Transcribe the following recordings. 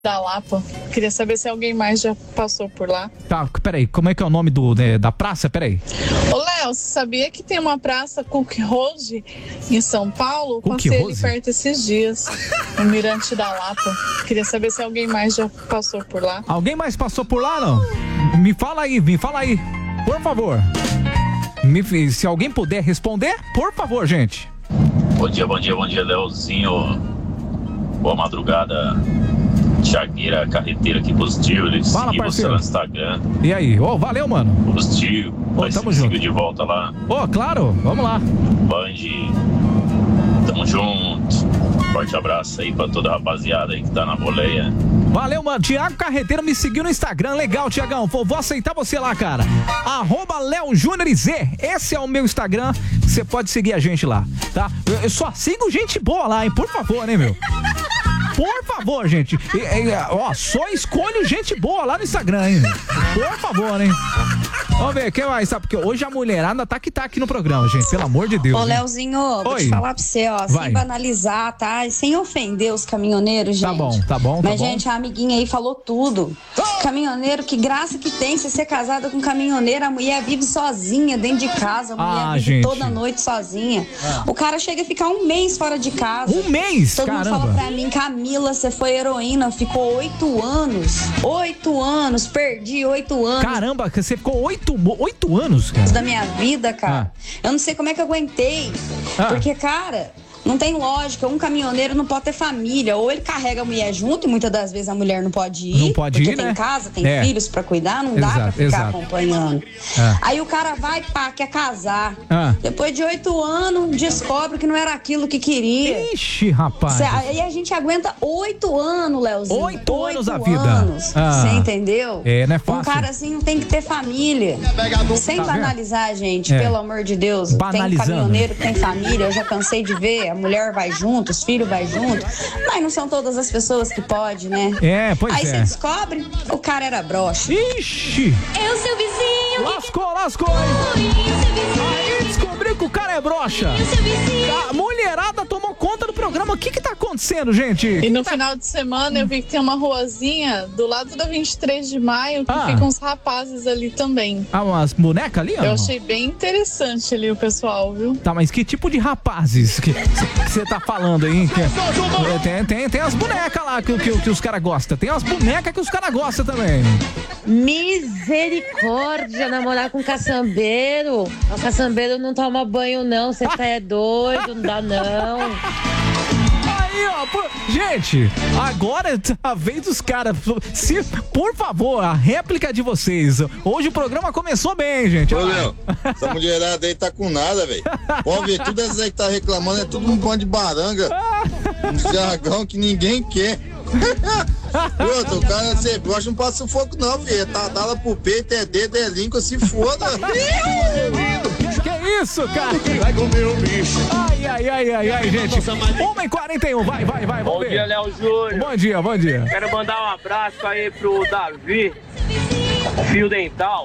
da Lapa. Queria saber se alguém mais já passou por lá. Tá, peraí, como é que é o nome da praça? Peraí. Ô, Léo, você sabia que tem uma praça Cook Road em São Paulo? Cook Passei Rose? ali perto esses dias, no Mirante da Lapa. Queria saber se alguém mais já passou por lá. Alguém mais passou por lá, não? Me fala aí, por favor. Se alguém puder responder, por favor, gente. Bom dia, Leozinho. Boa madrugada. Tiagueira, carreteira aqui positivo. Ele Fala, seguiu você parceiro. lá no Instagram. E aí? Ô, valeu, mano. Positivo. Mas tamo você junto. seguiu de volta lá. Ô, claro, vamos lá. Band. Tamo junto. Forte abraço aí pra toda a rapaziada aí que tá na boleia. Valeu, mano. Tiago Carreteiro me seguiu no Instagram. Legal, Tiagão. Vou aceitar você lá, cara. @LeoJuniorZ. Esse é o meu Instagram. Você pode seguir a gente lá, tá? Eu só sigo gente boa lá, hein? Por favor, né, meu? Por favor, gente. Só escolho gente boa lá no Instagram, hein? Por favor, hein? Vamos ver, quem mais? Sabe? Porque hoje a mulherada tá aqui no programa, gente. Pelo amor de Deus. Ô, hein? Leozinho, vou Oi. te falar pra você, ó, Vai. sem banalizar, tá? E sem ofender os caminhoneiros, gente. Tá bom. Mas, gente, a amiguinha aí falou tudo. Caminhoneiro, que graça que tem você ser casada com caminhoneiro. A mulher vive sozinha dentro de casa. A mulher vive gente. toda noite sozinha. O cara chega a ficar um mês fora de casa. Um mês? Todo mundo Caramba. fala pra mim, Camila, você foi heroína, ficou 8 anos. 8 anos, perdi 8 anos. Caramba, você ficou 8 anos, cara. Da minha vida, cara. Eu não sei como é que eu aguentei. Porque, cara, não tem lógica. Um caminhoneiro não pode ter família. Ou ele carrega a mulher junto, e muitas das vezes a mulher não pode ir. Não pode porque ir, tem né? casa, tem É. filhos pra cuidar, não dá pra ficar acompanhando. Aí o cara vai, quer casar. Depois de 8 anos, descobre que não era aquilo que queria. Ixi, rapaz. Aí a gente aguenta 8 anos, Leozinho. 8 anos a vida. Você entendeu? Não é fácil. Um cara assim não tem que ter família. Sem Tá banalizar, gente, É. pelo amor de Deus. Banalizando. Tem caminhoneiro que tem família, eu já cansei de ver. A mulher vai junto, os filhos vai junto. Mas não são todas as pessoas que podem, né? Pois Aí é. você descobre, o cara era broxa. Ixi! Eu, seu vizinho. Lascou, hein? Aí descobriu que o cara é broxa. A mulherada tomou conta do programa. O que tá acontecendo, gente? E no final de semana eu vi que tem uma ruazinha do lado da 23 de maio que Ah. ficam uns rapazes ali também. Umas bonecas ali, ó? Eu achei bem interessante ali o pessoal, viu? Tá, mas que tipo de rapazes que você tá falando aí? Tem as bonecas lá que os caras gostam. Tem as bonecas que os caras gostam também. Misericórdia, namorar com caçambeiro. O caçambeiro não toma banho, não. Você tá doido, não dá, não. Aí, ó, gente, agora é a vez dos caras. Por favor, a réplica de vocês. Hoje o programa começou bem, gente. Ô, Léo, essa mulherada aí tá com nada, velho. Pode ver, tudo essas aí que tá reclamando é tudo um bando de baranga. Um jargão que ninguém quer. Outro, o cara, você gosta, não passa sufoco, não, filho. Tá dala pro peito, é dedo, é língua, se foda. Que isso, cara? Vai comer o bicho. Ai, gente. 1h41, vai, vamos Bom ver. dia, Léo Júnior. Bom dia. Quero mandar um abraço aí pro Davi, Fio Dental.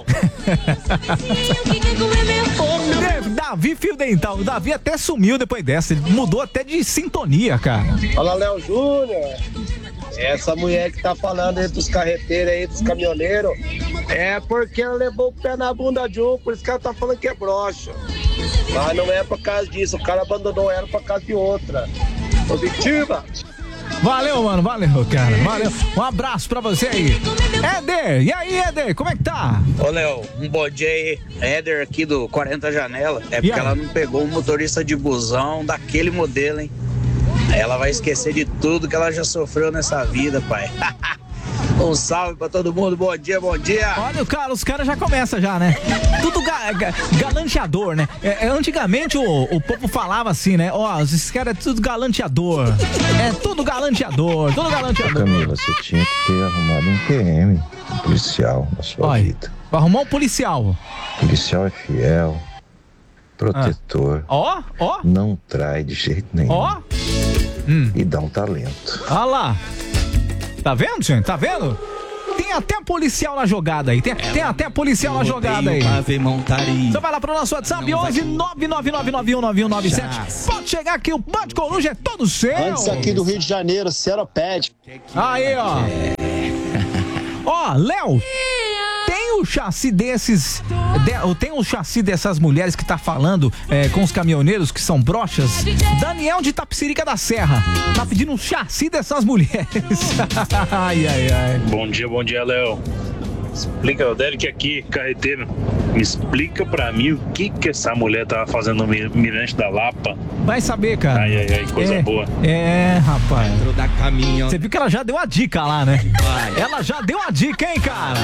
Davi Fio Dental. O Davi até sumiu depois dessa. Ele mudou até de sintonia, cara. Fala, Léo Júnior. Essa mulher que tá falando aí dos carreteiros aí, dos caminhoneiros, é porque ela levou o pé na bunda de um, por isso que ela tá falando que é broxa. Mas não é por causa disso, o cara abandonou ela por causa de outra. Positiva. Valeu, mano, cara. Valeu. Um abraço pra você aí. Éder, e aí, Éder, como é que tá? Ô, Léo, um bom dia aí. Éder aqui do 40 Janela. É porque ela não pegou um motorista de busão daquele modelo, hein? Aí ela vai esquecer de tudo que ela já sofreu nessa vida, pai. Um salve pra todo mundo, bom dia. Olha, cara, os caras já começam já, né? Tudo galanteador, né? Antigamente o povo falava assim, né? Ó, esses caras é tudo galanteador. É tudo galanteador. Camila, você tinha que ter arrumado um PM, um policial na sua vida. Arrumar um policial. Policial é fiel, protetor. Ó. Não trai de jeito nenhum. Ó. E dá um talento. Olha lá. Tá vendo, gente? Tá vendo? Tem até policial na jogada aí. Tem até policial na jogada aí. Então vai lá pro nosso WhatsApp 11 999919197. Pode chegar aqui, o Band Coruja é todo seu. Antes aqui do Rio de Janeiro, Seropédico. Aí, ó. Ó, Léo, tem o chassi desses. Tem o chassi dessas mulheres que tá falando com os caminhoneiros que são broxas. Daniel de Itapecerica da Serra tá pedindo um chassi dessas mulheres. Ai. Bom dia, Léo. Explica, o Derek aqui, carreteiro. Me explica pra mim o que essa mulher tava fazendo no Mirante da Lapa. Vai saber, cara. Ai, coisa boa. Rapaz. Você viu que ela já deu a dica lá, né? Ela já deu a dica, hein, cara?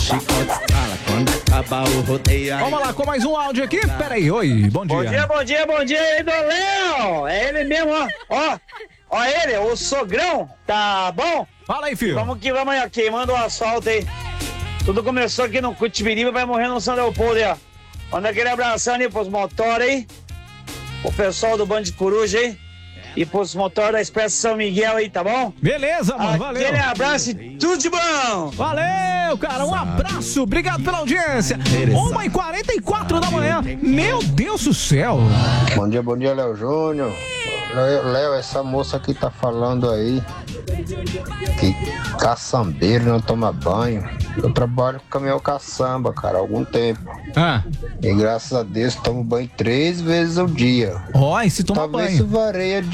Vamos lá com mais um áudio aqui. Pera aí, oi, bom dia. Bom dia aí do Léo. É ele mesmo, ó. Ó ele, o sogrão, tá bom? Fala aí, filho. Vamos que vamos aí, ok, manda um asfalto aí. Tudo começou aqui no Cutibiriba, vai morrer no São Leopoldo aí, ó. Manda aquele abração aí pros motores aí, o pessoal do Band Coruja aí, e pros motores da Expresso São Miguel aí, tá bom? Beleza, mano, valeu. Aquele abraço e tudo de bom! Valeu, cara, um abraço, obrigado pela audiência. 1h44 da manhã, meu Deus do céu. Bom dia, Léo Júnior. Léo, essa moça que tá falando aí que caçambeiro não toma banho. Eu trabalho com caminhão caçamba, cara, há algum tempo. E graças a Deus tomo banho 3 vezes ao dia. E se toma Talvez banho. isso varia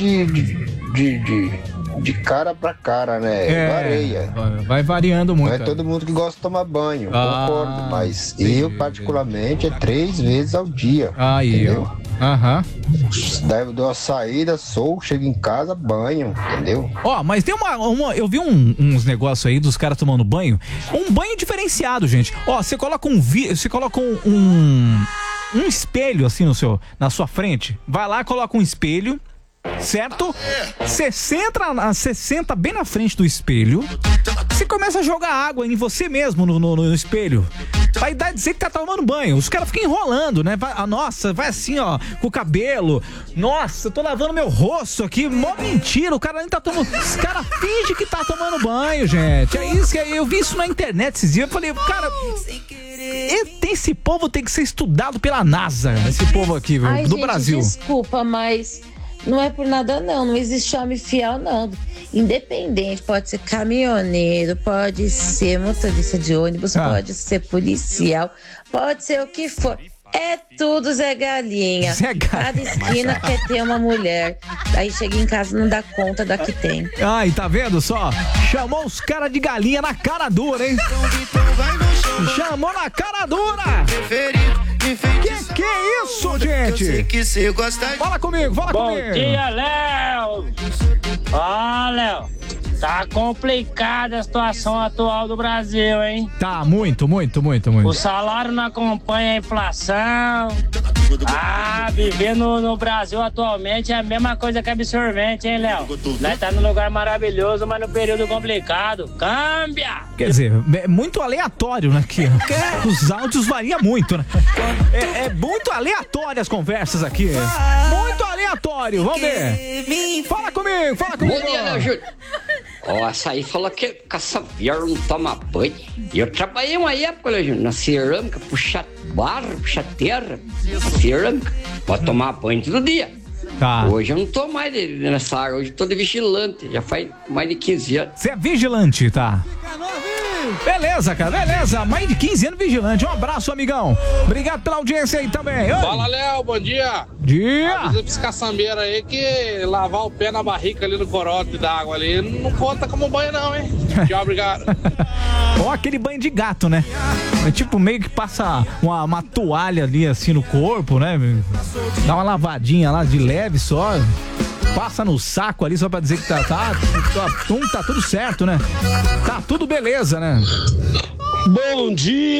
de cara pra cara, né? Varia. Vai variando muito. Não é todo mundo que gosta de tomar banho, concordo. Mas eu, particularmente, é 3 vezes ao dia. Entendeu? Daí dou uma saída, chego em casa, banho, entendeu? Mas tem eu vi uns negócios aí dos caras tomando banho. Um banho diferenciado, gente. Você coloca um espelho assim na sua frente. Vai lá, coloca um espelho, certo? Você senta bem na frente do espelho. Você começa a jogar água em você mesmo no espelho. Vai dar dizer que tá tomando banho. Os caras ficam enrolando, né? Vai assim, ó, com o cabelo. Nossa, eu tô lavando meu rosto aqui. Mó mentira, o cara nem tá tomando. Os caras fingem que tá tomando banho, gente. É isso que eu vi isso na internet esses dias. Eu falei, cara, esse povo tem que ser estudado pela NASA. Esse povo aqui, do Brasil. Desculpa, mas não é por nada não existe homem fiel não, independente, pode ser caminhoneiro, pode ser motorista de ônibus, pode ser policial, pode ser o que for, é tudo Zé Galinha. Cada esquina quer ter uma mulher, aí chega em casa não dá conta da que tem. Ai, tá vendo só? Chamou os caras de galinha na cara dura, hein? Chamou na cara dura! Que é isso, gente? Fala comigo. Bom dia, Léo! Léo, tá complicada a situação atual do Brasil, hein? Tá, muito. O salário não acompanha a inflação. Viver no Brasil atualmente é a mesma coisa que absorvente, hein, Léo? Nós tá num lugar maravilhoso, mas no período complicado. Câmbia! Quer dizer, é muito aleatório, né? Os áudios variam muito, né? É muito aleatório as conversas aqui. Muito aleatório, vamos ver. Fala comigo. Bom dia, Léo Júnior. Essa aí falou que caçaviar não toma banho. E eu trabalhei uma época, Léo Júnior, na cerâmica, puxar barro, puxar terra, cerâmica, pra tomar banho todo dia. Hoje eu não tô mais nessa área, hoje eu tô de vigilante, já faz mais de 15 anos. Você é vigilante, tá? Beleza, cara, beleza. Mais de 15 anos vigilante. Um abraço, amigão. Obrigado pela audiência aí também. Oi. Fala, Léo, bom dia. Avisa pros caçambeiros aí que lavar o pé na barrica ali no corote d'água ali não conta como banho não, hein? Tchau, obrigado. Ou aquele banho de gato, né? É tipo meio que passa uma toalha ali assim no corpo, né? Dá uma lavadinha lá de leve só. Passa no saco ali só pra dizer que tá tudo certo, né? Tá tudo beleza, né? Bom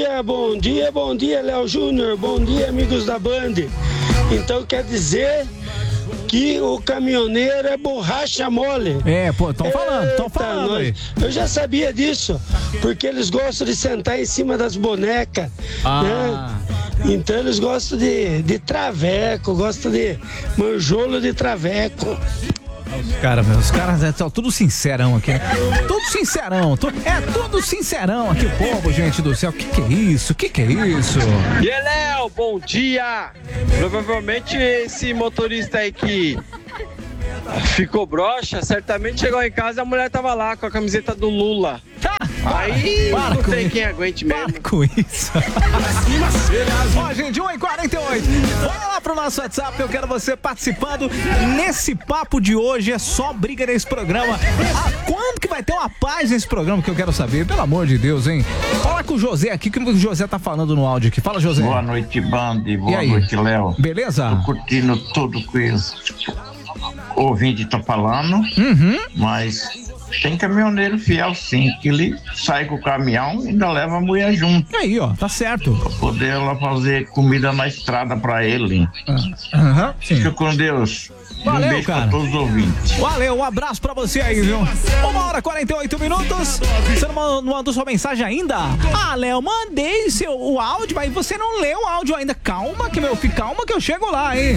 dia, Léo Júnior. Bom dia, amigos da Band. Então quer dizer que o caminhoneiro é borracha mole. Tão falando aí. Eu já sabia disso, porque eles gostam de sentar em cima das bonecas, né? Então eles gostam de traveco, gostam de manjolo de traveco. Os caras estão tudo sincerão aqui, né? Tudo sincerão. Tudo sincerão aqui, o povo, gente do céu. Que é isso? Que é isso? E aí, Léo, bom dia. Provavelmente esse motorista aí que ficou broxa, certamente chegou em casa e a mulher tava lá com a camiseta do Lula. Aí não tem quem aguente mesmo. Para com isso. Ó, gente, 1h48. Bora lá pro nosso WhatsApp, eu quero você participando nesse papo de hoje. É só briga nesse programa. Quando que vai ter uma paz nesse programa que eu quero saber? Pelo amor de Deus, hein? Fala com o José aqui, que o José tá falando no áudio aqui. Fala, José. Boa noite, Band. Boa noite, Léo. Beleza? Tô curtindo tudo que o ouvinte tá falando, mas tem caminhoneiro fiel sim, que ele sai com o caminhão e ainda leva a mulher junto. Aí, ó, tá certo. Pra poder ela fazer comida na estrada pra ele. Fica com Deus. Valeu, um beijo cara. pra todos os ouvintes. Valeu, um abraço pra você aí, viu? 1h48. Você não mandou sua mensagem ainda? Ah, Léo, mandei o áudio, mas você não leu o áudio ainda. Calma que eu chego lá, hein?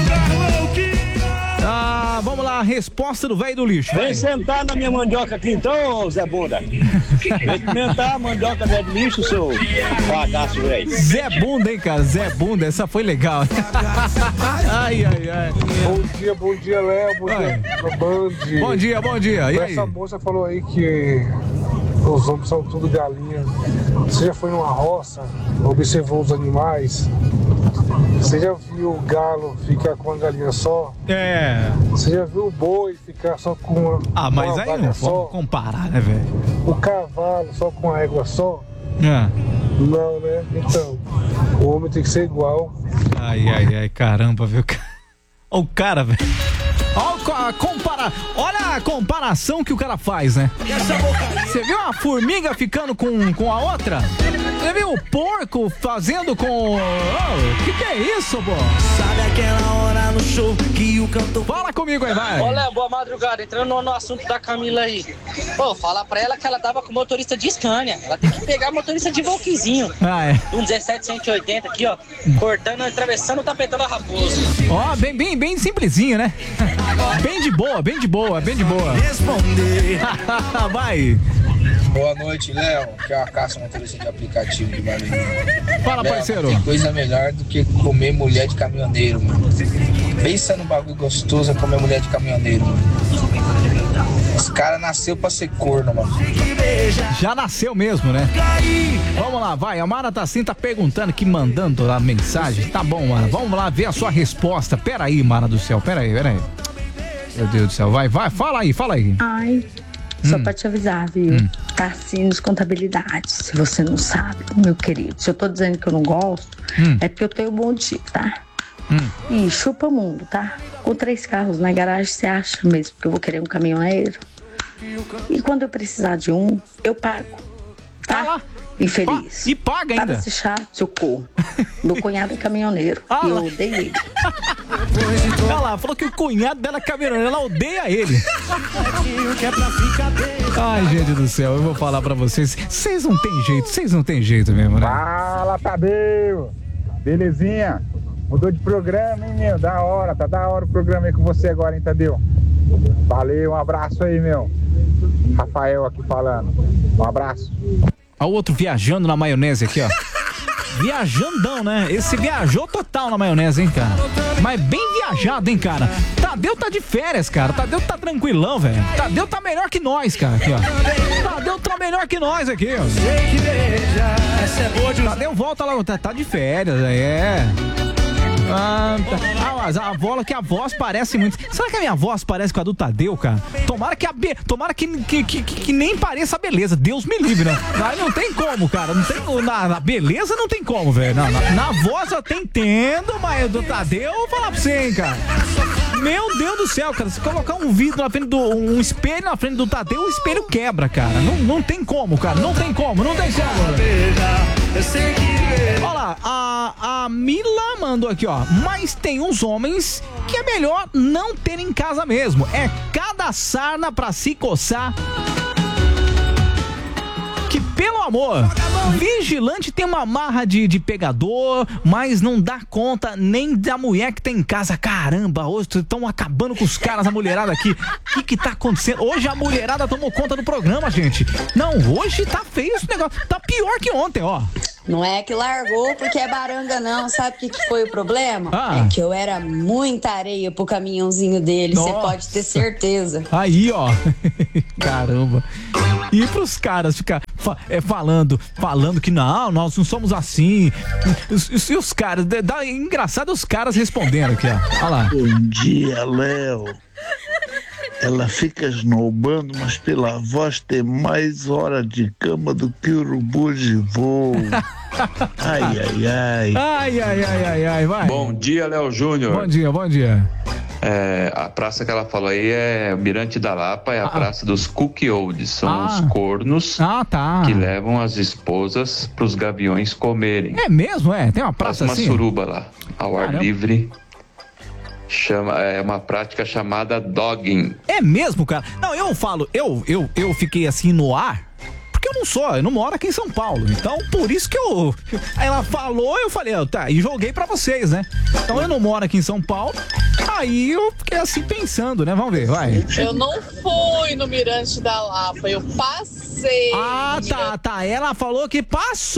Vamos lá, a resposta do velho do lixo. Vem sentar na minha mandioca aqui então, Zé Bunda. Vem experimentar a mandioca velho do lixo, seu bagaço, velho. Zé Bunda, hein, cara? Zé Bunda, essa foi legal. Ai. Bom dia, Léo. Bom dia, Band. Bom dia. E aí? Essa moça falou aí que os homens são tudo galinha. Você já foi numa roça, observou os animais? Você já viu o galo ficar com uma galinha só? É. Você já viu o boi ficar só com uma mas aí não vamos comparar, né, velho? O cavalo só com uma égua só? É. Não, né? Então, o homem tem que ser igual. Ai, caramba, viu? Olha o cara, velho. Olha a comparação que o cara faz, né? Você viu a formiga ficando com a outra? Você viu o porco fazendo com... que é isso, pô? Sabe aquela hora no show que o cantor... Fala comigo aí, vai. Olha, boa madrugada. Entrando no assunto da Camila aí. Pô, fala pra ela que ela tava com motorista de Scania. Ela tem que pegar motorista de Volkzinho. Um 1780 aqui, ó. Cortando, atravessando o tapetão da Raposo. Ó, bem simplesinho, né? Bem de boa. Responder. Vai. Boa noite, Léo. Que é a Cássio, motorista de aplicativo de Maranhão. Fala, Léo, parceiro. Tem coisa melhor do que comer mulher de caminhoneiro, mano. Pensa no bagulho gostoso, é comer mulher de caminhoneiro, mano. Os caras nasceu pra ser corno, mano. Já nasceu mesmo, né? Vamos lá, vai. A Mara tá perguntando aqui, mandando lá mensagem. Tá bom, Mara. Vamos lá ver a sua resposta. Pera aí, Mara do céu. Pera aí. Meu Deus do céu. Vai. Fala aí. Ai, só pra te avisar, viu? Cassinos Contabilidade. Se você não sabe, meu querido, se eu tô dizendo que eu não gosto, é porque eu tenho bom dia, tá? E chupa mundo, tá? Com 3 carros na garagem, você acha mesmo que eu vou querer um caminhoneiro? E quando eu precisar de um, eu pago, tá? Infeliz. E paga ainda. Para se chato, seu corno. Meu cunhado é caminhoneiro e eu odeio ele. Olha lá, falou que o cunhado dela é caminhoneiro, ela odeia ele. Ai, gente do céu, eu vou falar pra vocês. Vocês não tem jeito mesmo, né? Fala, Tadeu. Belezinha? Mudou de programa, hein, meu? Da hora o programa aí com você agora, hein, Tadeu? Valeu, um abraço aí, meu. Rafael aqui falando. Um abraço. Olha o outro viajando na maionese aqui, ó. Viajandão, né? Esse viajou total na maionese, hein, cara? Mas bem viajado, hein, cara? Tadeu tá de férias, cara. Tadeu tá tranquilão, velho. Tadeu tá melhor que nós, cara. Aqui, ó. Tadeu tá melhor que nós aqui, ó. Tadeu volta lá, tá de férias, mas a voz parece muito. Será que a minha voz parece com a do Tadeu, cara? Tomara que nem pareça a beleza. Deus me livre, né? Não tem como, cara. Não tem, na beleza não tem como, velho. Na voz eu até entendo, mas do Tadeu, eu vou falar pra você, hein, cara. Meu Deus do céu, cara. Se colocar um vidro na frente um espelho na frente do Tadeu, o espelho quebra, cara. Não tem como, cara. Não tem como. Olha lá, a Mila mandou aqui, ó. Mas tem uns homens que é melhor não ter em casa mesmo. É cada sarna pra se coçar. Que pelo amor, vigilante tem uma marra de pegador, mas não dá conta nem da mulher que tem em casa. Caramba, hoje estão acabando com os caras, a mulherada aqui. O que tá acontecendo? Hoje a mulherada tomou conta do programa, gente. Não, hoje tá feio esse negócio. Tá pior que ontem, ó. Não é que largou porque é baranga, não. Sabe o que foi o problema? Ah. É que eu era muita areia pro caminhãozinho dele, você pode ter certeza. Aí, ó. Caramba. E pros caras ficar falando que não, nós não somos assim. E os caras, engraçado os caras respondendo aqui, ó. Olha lá. Bom dia, Léo. Ela fica esnobando, mas pela voz tem mais hora de cama do que urubu de voo. Ai, ai, ai. Ai, ai, ai, ai, ai, vai. Bom dia, Léo Júnior. Bom dia, bom dia. A praça que ela falou aí é Mirante da Lapa, é a praça dos cookie olds. São os cornos que levam as esposas pros gaviões comerem. É mesmo, é? Tem uma praça assim? Uma suruba lá, ao ar livre. É uma prática chamada dogging. É mesmo, cara? Não, eu falo, eu fiquei assim no ar, porque eu não moro aqui em São Paulo. Então, por isso que ela falou, eu falei, tá, e joguei pra vocês, né? Então, eu não moro aqui em São Paulo. Aí eu fiquei assim pensando, né? Vamos ver, vai. Eu não fui no Mirante da Lapa, eu passei. Ah, tá. Ela falou que passou.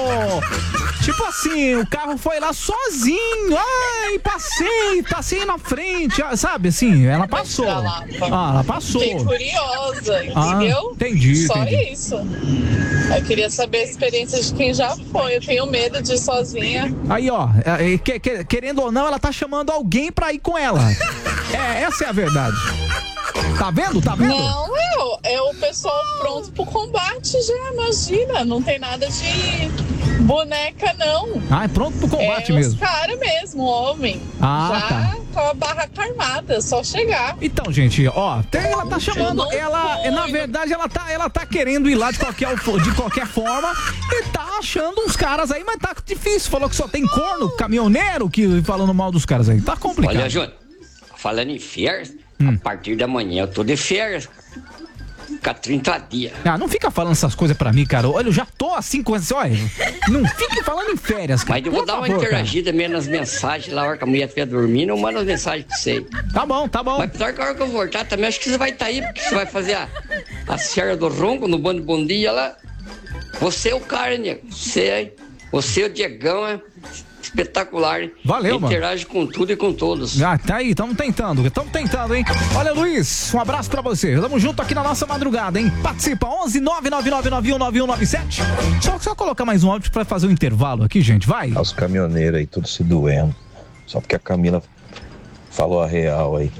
Tipo assim, o carro foi lá sozinho. Ai, passei na frente, sabe assim? Ela passou. Ela passou. Fiquei curiosa, entendeu? Entendi. Só isso. Eu queria saber a experiência de quem já foi. Eu tenho medo de ir sozinha. Aí, ó, querendo ou não, ela tá chamando alguém pra ir com ela. Essa é a verdade. Tá vendo? Não, é o pessoal pronto pro combate já, imagina. Não tem nada de boneca, não. É pronto pro combate mesmo. Os caras mesmo, homem. Tá. Com a barraca armada, só chegar. Então, gente, ó, ela tá chamando, na verdade, ela tá querendo ir lá de qualquer forma e tá achando uns caras aí, mas tá difícil. Falou que só tem corno, caminhoneiro que falando mal dos caras aí. Tá complicado. Olha, Júnior, falando em férias, a partir da manhã eu tô de férias. Fica 30 dias. Não fica falando essas coisas pra mim, cara. Olha, eu já tô assim com essa. Olha, não fique falando em férias, cara. Mas eu vou dar uma interagida mesmo nas mensagens lá, a hora que a mulher estiver dormindo, eu mando as mensagens pra você. Tá bom. Mas apesar que a hora que eu voltar também, acho que você vai estar aí, porque você vai fazer a Serra do Ronco no Bando Bom Dia lá. Você é o cara, nego. Você é o Diegão, espetacular, hein? Valeu, mano. Interage com tudo e com todos. Tá aí, estamos tentando, hein? Olha, Luiz, um abraço pra você. Tamo junto aqui na nossa madrugada, hein? Participa, 11 999919197. Só colocar mais um áudio pra fazer um intervalo aqui, gente, vai. Os caminhoneiros aí, tudo se doendo. Só porque a Camila falou a real aí.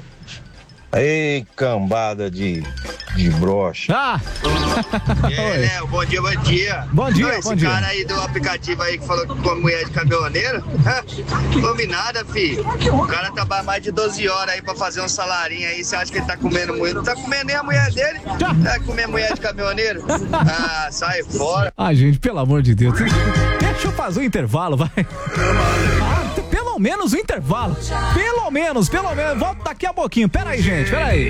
Ei, cambada de brocha. E aí, Léo, bom dia. Esse cara aí do aplicativo aí que falou que come mulher de caminhoneiro, come nada, filho. O cara trabalha mais de 12 horas aí pra fazer um salarinho aí. Você acha que ele tá comendo muito? Não tá comendo nem a mulher dele. Vai comer mulher de caminhoneiro? Sai fora. Gente, pelo amor de Deus. Deixa eu fazer o intervalo, vai. Pelo menos o intervalo. Pelo menos. Volto daqui a pouquinho. Pera aí, gente.